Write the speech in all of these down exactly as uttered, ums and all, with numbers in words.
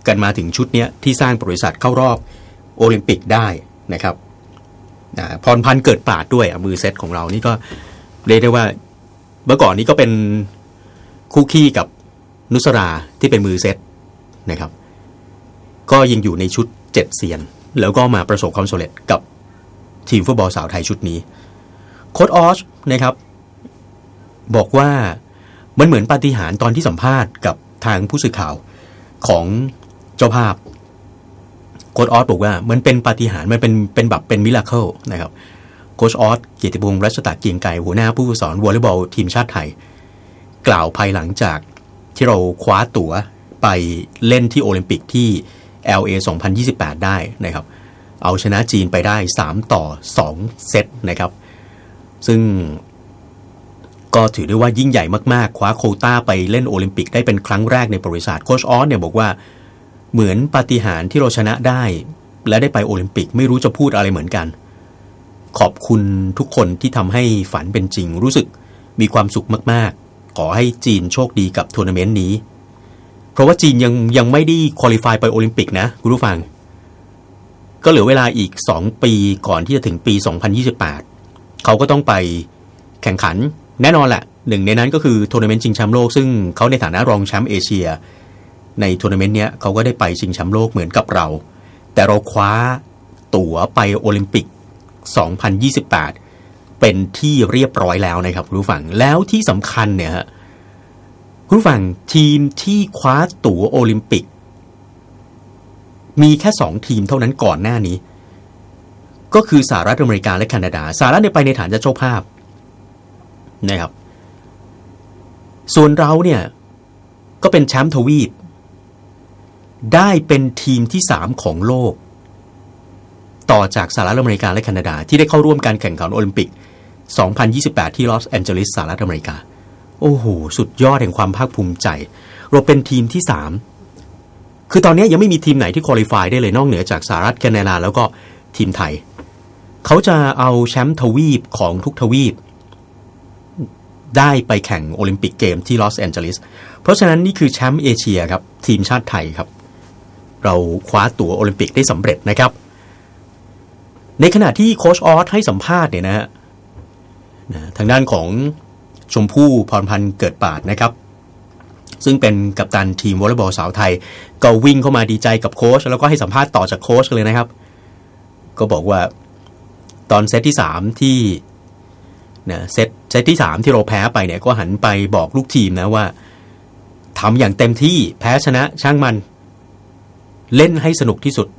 กันมาถึงชุดนี้ที่สร้างบริษัทเข้ารอบโอลิมปิกได้นะครับพรพันธ์เกิดปราดด้วยมือเซตของเรานี่ก็เรียกได้ว่าเมื่อก่อนนี้ก็เป็นคู่ขี้กับนุสราที่เป็นมือเซตนะครับก็ยังอยู่ในชุดเจ็ดเซียนแล้วก็มาประสบความสำเร็จกับทีมฟุตบอลสาวไทยชุดนี้โค้ชออสนะครับบอกว่ามันเหมือนปาฏิหาริย์ตอนที่สัมภาษณ์กับทางผู้สื่อข่าวของเจ้าภาพโค้ชออสบอกว่ามันเป็นปาฏิหาริย์มันเป็นเป็นแบบเป็นมิราเคิลนะครับโค้ชออสเกียรติพงษ์รัชตะเกียงไกรหัวหน้าผู้สอนวอลเลย์บอลทีมชาติไทยกล่าวภายหลังจากที่เราคว้าตั๋วไปเล่นที่โอลิมปิกที่ แอล เอ สองพันยี่สิบแปดได้นะครับเอาชนะจีนไปได้สามต่อสองเซตนะครับซึ่งก็ถือได้ว่ายิ่งใหญ่มากๆคว้าโควต้าไปเล่นโอลิมปิกได้เป็นครั้งแรกในประวัติศาสตร์โค้ชออสเนี่ยบอกว่าเหมือนปาฏิหาริย์ที่เราชนะได้และได้ไปโอลิมปิกไม่รู้จะพูดอะไรเหมือนกันขอบคุณทุกคนที่ทำให้ฝันเป็นจริงรู้สึกมีความสุขมากๆขอให้จีนโชคดีกับทัวร์นาเมนต์นี้เพราะว่าจีนยังยังไม่ได้ควอลิฟายไปโอลิมปิกนะคุณผู้ฟังก็เหลือเวลาอีกสองปีก่อนที่จะถึงปีสองพันยี่สิบแปดเขาก็ต้องไปแข่งขันแน่นอนแหละหนึ่งในนั้นก็คือทัวร์นาเมนต์ชิงแชมป์โลกซึ่งเขาในฐานะรองแชมป์เอเชียในทัวร์นาเมนต์เนี้ยเขาก็ได้ไปชิงแชมป์โลกเหมือนกับเราแต่เราคว้าตั๋วไปโอลิมปิกสองพันยี่สิบแปดเป็นที่เรียบร้อยแล้วนะครับคุณผู้ฟังแล้วที่สำคัญเนี่ยฮะคุณผู้ฟังทีมที่คว้าตั๋วโอลิมปิกมีแค่สองทีมเท่านั้นก่อนหน้านี้ก็คือสหรัฐอเมริกาและแคนาดาสหรัฐเนี่ยไปในฐานะเจ้าภาพนะครับส่วนเราเนี่ยก็เป็นแชมป์ทวีปได้เป็นทีมที่สามของโลกต่อจากสหรัฐอเมริกาและแคนาดาที่ได้เข้าร่วมการแข่งขันโอลิมปิกสองพันยี่สิบแปดที่ลอสแอนเจลิสสหรัฐอเมริกาโอ้โหสุดยอดแห่งความภาคภูมิใจเราเป็นทีมที่สามคือตอนนี้ยังไม่มีทีมไหนที่ควอลิฟายได้เลยนอกเหนือจากสหรัฐแคนาดาแล้วก็ทีมไทยเขาจะเอาแชมป์ทวีปของทุกทวีปได้ไปแข่งโอลิมปิกเกมที่ลอสแอนเจลิสเพราะฉะนั้นนี่คือแชมป์เอเชียครับทีมชาติไทยครับเราคว้าตั๋วโอลิมปิกได้สำเร็จนะครับในขณะที่โค้ชออสให้สัมภาษณ์เนี่ยนะฮะทางด้านของชมพู่พรพันธ์เกิดปราดนะครับซึ่งเป็นกัปตันทีมวอลเลย์บอลสาวไทยก็วิ่งเข้ามาดีใจกับโค้ชแล้วก็ให้สัมภาษณ์ต่อจากโค้ชเลยนะครับก็บอกว่าตอนเซตที่สามที่นะเซตเซตที่สามที่เราแพ้ไปเนี่ยก็หันไปบอกลูกทีมนะว่าทำอย่างเต็มที่แพ้ชนะช่างมันเล่นให้สนุกที่สุด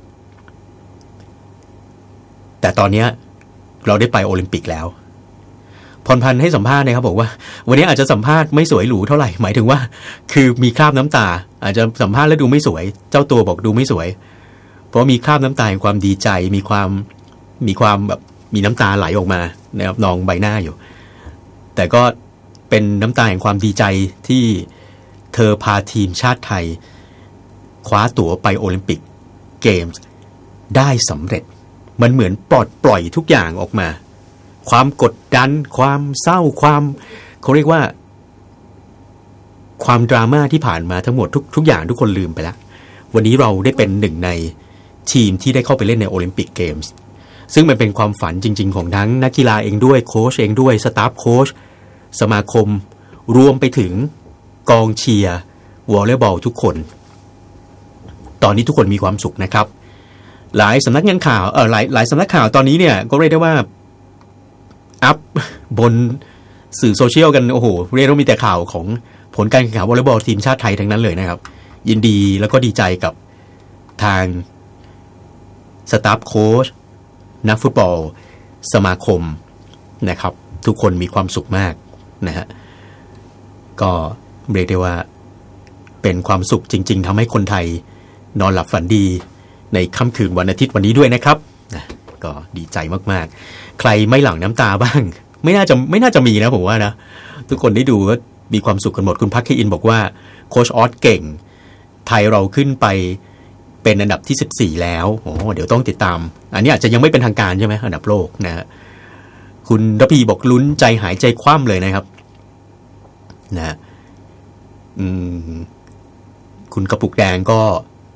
แต่ตอนนี้เราได้ไปโอลิมปิกแล้วพรพันธ์ให้สัมภาษณ์นะครับบอกว่าวันนี้อาจจะสัมภาษณ์ไม่สวยหรูเท่าไหร่หมายถึงว่าคือมีคราบน้ำตาอาจจะสัมภาษณ์แล้วดูไม่สวยเจ้าตัวบอกดูไม่สวยเพราะมีคราบน้ำตาแห่งความดีใจมีความมีความแบบมีน้ำตาไหลออกมานะครับนองใบหน้าอยู่แต่ก็เป็นน้ำตาแห่งความดีใจที่เธอพาทีมชาติไทยคว้าตั๋วไปโอลิมปิกเกมส์ได้สำเร็จมันเหมือนปลดปล่อยทุกอย่างออกมาความกดดันความเศร้าความเขาเรียกว่าความดราม่าที่ผ่านมาทั้งหมดทุกทุกอย่างทุกคนลืมไปแล้ววันนี้เราได้เป็นหนึ่งในทีมที่ได้เข้าไปเล่นในโอลิมปิกเกมส์ซึ่งมันเป็นความฝันจริงๆของทั้งนักกีฬาเองด้วยโค้ชเองด้วยสตาฟโค้ชสมาคมรวมไปถึงกองเชียร์วอลเลย์บอลทุกคนตอนนี้ทุกคนมีความสุขนะครับหลายสำนักงานข่าวเออหลายหลายสำนักข่าวตอนนี้เนี่ยก็เรียกได้ว่าอัพบนสื่อโซเชียลกันโอ้โหเรียกว่ามีแต่ข่าวของผลการแข่งขันวอลเลย์บอลทีมชาติไทยทั้งนั้นเลยนะครับยินดีแล้วก็ดีใจกับทางสตาฟโค้ชนักฟุตบอลสมาคมนะครับทุกคนมีความสุขมากนะฮะก็เรียกได้ว่าเป็นความสุขจริงๆทำให้คนไทยนอนหลับฝันดีในค่ำคืนวันอาทิตย์วันนี้ด้วยนะครับนะก็ดีใจมากๆใครไม่หลั่งน้ำตาบ้างไม่น่าจะไม่น่าจะมีนะผมว่านะทุกคนได้ดูก็มีความสุขกันหมดคุณพักเคอินบอกว่าโค้ชออสเก่งไทยเราขึ้นไปเป็นอันดับที่สิบสี่แล้วโอ้เดี๋ยวต้องติดตามอันนี้อาจจะยังไม่เป็นทางการใช่ไหมอันดับโลกนะฮะคุณระพีบอกลุ้นใจหายใจคว่ำเลยนะครับนะอืมคุณกระปุกแดงก็